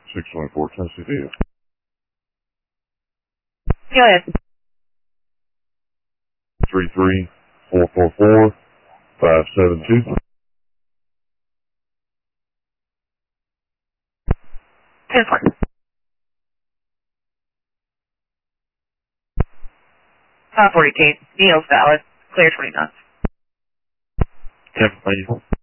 624 Tennessee Field. Go ahead. 33444-572. 10-4. 540 Kate. Neil's valid. Clear 20 knots. 10, thank you.